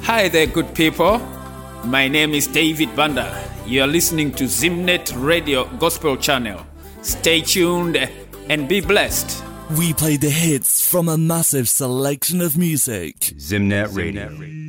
Hi there, good people. My name is David Banda. You are listening to Zimnet Radio Gospel Channel. Stay tuned and be blessed. We play the hits from a massive selection of music. Zimnet Radio.